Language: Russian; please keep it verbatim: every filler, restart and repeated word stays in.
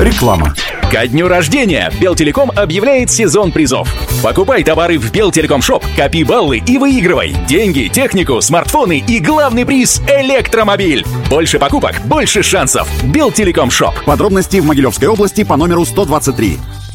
Реклама. Ко дню рождения Белтелеком объявляет сезон призов. Покупай товары в Белтелеком Шоп, копи баллы и выигрывай. Деньги, технику, смартфоны и главный приз – электромобиль. Больше покупок, больше шансов. Белтелеком Шоп. Подробности в Могилевской области по номеру сто двадцать три.